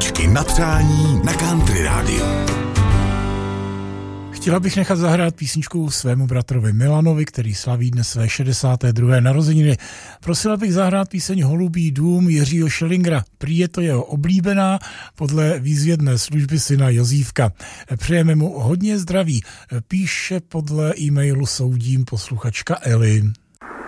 Písničky na přání na Country rádiu. Chtěla bych nechat zahrát písničku svému bratrovi Milanovi, který slaví dnes své 62. narozeniny. Prosila bych zahrát píseň Holubý dům Jiřího Schillingera. Prý je to jeho oblíbená podle výzvědné služby syna Jozívka. Přejeme mu hodně zdraví. Píše podle e-mailu soudím posluchačka Eli.